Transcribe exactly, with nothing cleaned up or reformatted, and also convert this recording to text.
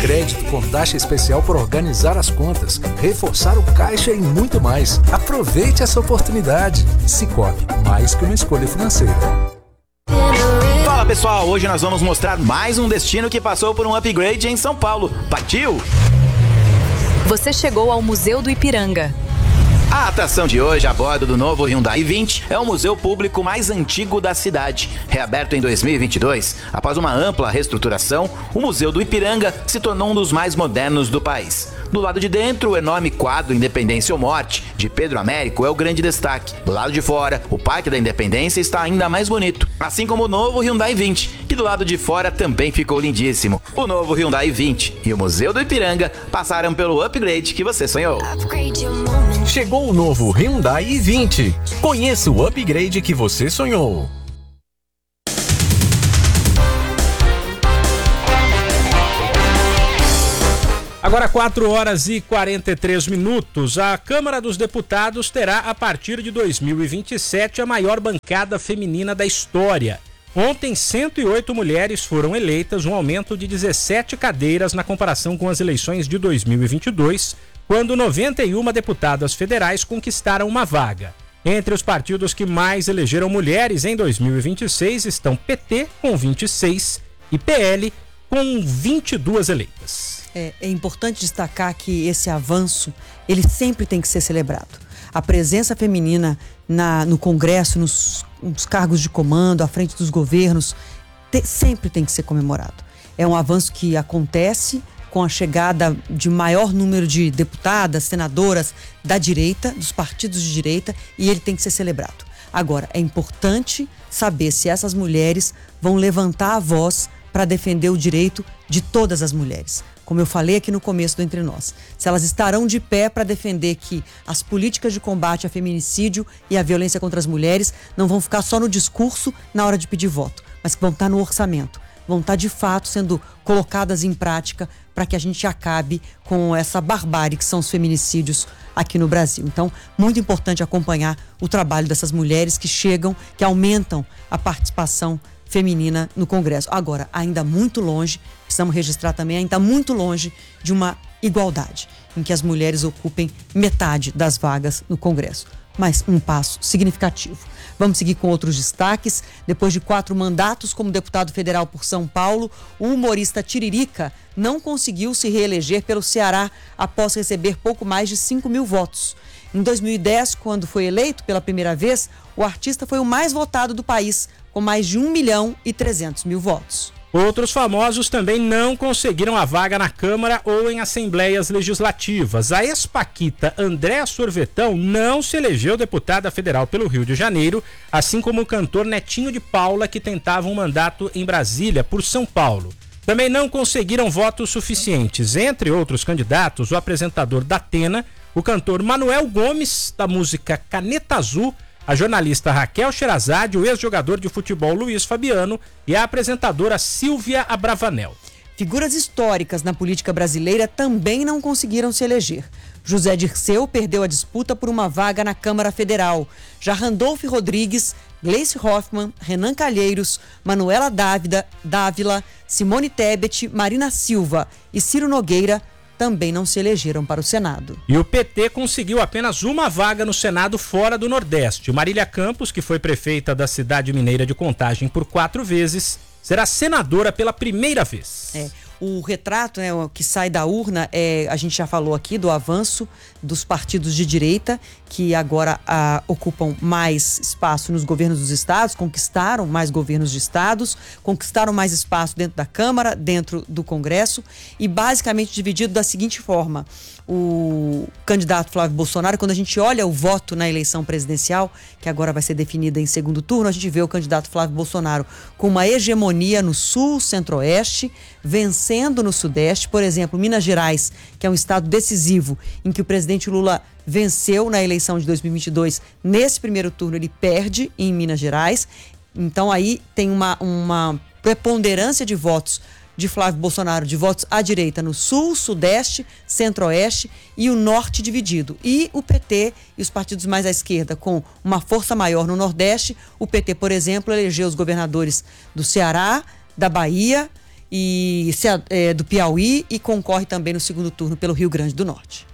crédito com taxa especial por organizar as contas, reforçar o caixa e muito mais. Aproveite essa oportunidade. Cicobi, mais que uma escolha financeira. Fala pessoal, hoje nós vamos mostrar mais um destino que passou por um upgrade em São Paulo. Partiu? Você chegou ao Museu do Ipiranga. A atração de hoje, a bordo do novo Hyundai i vinte, é o museu público mais antigo da cidade. Reaberto em dois mil e vinte e dois, após uma ampla reestruturação, o Museu do Ipiranga se tornou um dos mais modernos do país. Do lado de dentro, o enorme quadro Independência ou Morte, de Pedro Américo, é o grande destaque. Do lado de fora, o Parque da Independência está ainda mais bonito, assim como o novo Hyundai i vinte, que do lado de fora também ficou lindíssimo. O novo Hyundai i vinte e o Museu do Ipiranga passaram pelo upgrade que você sonhou. Chegou o novo Hyundai i vinte. Conheça o upgrade que você sonhou. Agora quatro horas e quarenta e três minutos. A Câmara dos Deputados terá, a partir de dois mil e vinte e sete, a maior bancada feminina da história. Ontem, cento e oito mulheres foram eleitas, um aumento de dezessete cadeiras na comparação com as eleições de dois mil e vinte e dois, quando noventa e uma deputadas federais conquistaram uma vaga. Entre os partidos que mais elegeram mulheres em dois mil e vinte e seis estão P T, com vinte e seis, e P L, com vinte e duas eleitas. É, é importante destacar que esse avanço, ele sempre tem que ser celebrado. A presença feminina na, no Congresso, nos, nos cargos de comando, à frente dos governos, te, sempre tem que ser comemorado. É um avanço que acontece com a chegada de maior número de deputadas, senadoras da direita, dos partidos de direita, e ele tem que ser celebrado. Agora, é importante saber se essas mulheres vão levantar a voz para defender o direito de todas as mulheres. Como eu falei aqui no começo do Entre Nós, se elas estarão de pé para defender que as políticas de combate ao feminicídio e à violência contra as mulheres não vão ficar só no discurso na hora de pedir voto, mas que vão estar no orçamento, vão estar de fato sendo colocadas em prática para que a gente acabe com essa barbárie que são os feminicídios aqui no Brasil. Então, muito importante acompanhar o trabalho dessas mulheres que chegam, que aumentam a participação feminina no Congresso. Agora, ainda muito longe, precisamos registrar também, ainda muito longe de uma igualdade, em que as mulheres ocupem metade das vagas no Congresso. Mas um passo significativo. Vamos seguir com outros destaques. Depois de quatro mandatos como deputado federal por São Paulo, o humorista Tiririca não conseguiu se reeleger pelo Ceará após receber pouco mais de cinco mil votos. Em dois mil e dez, quando foi eleito pela primeira vez, o artista foi o mais votado do país, com mais de um milhão e trezentos mil votos. Outros famosos também não conseguiram a vaga na Câmara ou em assembleias legislativas. A ex-paquita Andréa Sorvetão não se elegeu deputada federal pelo Rio de Janeiro, assim como o cantor Netinho de Paula, que tentava um mandato em Brasília por São Paulo. Também não conseguiram votos suficientes. Entre outros candidatos, o apresentador da Atena, o cantor Manuel Gomes, da música Caneta Azul, a jornalista Raquel Sherazade, o ex-jogador de futebol Luiz Fabiano e a apresentadora Silvia Abravanel. Figuras históricas na política brasileira também não conseguiram se eleger. José Dirceu perdeu a disputa por uma vaga na Câmara Federal. Já Randolfo Rodrigues, Gleice Hoffmann, Renan Calheiros, Manuela Dávila, Dávila, Simone Tebet, Marina Silva e Ciro Nogueira também não se elegeram para o Senado. E o P T conseguiu apenas uma vaga no Senado fora do Nordeste. Marília Campos, que foi prefeita da cidade mineira de Contagem por quatro vezes, será senadora pela primeira vez. É. O retrato, né, que sai da urna, é, a gente já falou aqui do avanço dos partidos de direita, que agora ah, ocupam mais espaço nos governos dos estados, conquistaram mais governos de estados, conquistaram mais espaço dentro da Câmara, dentro do Congresso, e basicamente dividido da seguinte forma: o candidato Flávio Bolsonaro, quando a gente olha o voto na eleição presidencial, que agora vai ser definida em segundo turno, a gente vê o candidato Flávio Bolsonaro com uma hegemonia no sul, centro-oeste, vencendo no sudeste. Por exemplo, Minas Gerais, que é um estado decisivo, em que o presidente Lula venceu na eleição de dois mil e vinte e dois, nesse primeiro turno ele perde em Minas Gerais. Então aí tem uma, uma preponderância de votos de Flávio Bolsonaro, de votos à direita no sul, sudeste, centro-oeste e o norte dividido. E o P T e os partidos mais à esquerda com uma força maior no nordeste. O P T, por exemplo, elegeu os governadores do Ceará, da Bahia e é, do Piauí e concorre também no segundo turno pelo Rio Grande do Norte.